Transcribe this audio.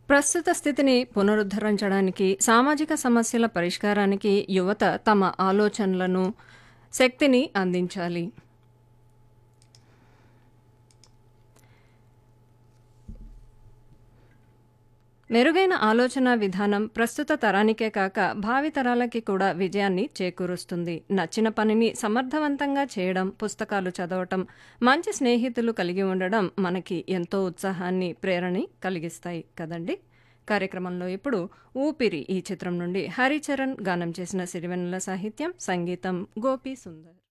ప్రస్తుత స్థితిని పునరుద్ధరించడానికి, సామాజిక సమస్యల పరిష్కారానికి యువత తమ ఆలోచనలను, శక్తిని అందించాలి. మెరుగైన ఆలోచనా విధానం ప్రస్తుత తరానికే కాక భావితరాలకి కూడా విజయాన్ని చేకూరుస్తుంది. నచ్చిన పనిని సమర్థవంతంగా చేయడం, పుస్తకాలు చదవటం, మంచి స్నేహితులు కలిగి ఉండడం మనకి ఎంతో ఉత్సాహాన్ని, ప్రేరణని కలిగిస్తాయి కదండి. కార్యక్రమంలో ఇప్పుడు ఊపిరి ఈ చిత్రం నుండి హరిచరణ్ గానం చేసిన సిరివెన్నెల సాహిత్యం, సంగీతం గోపీ సుందర్.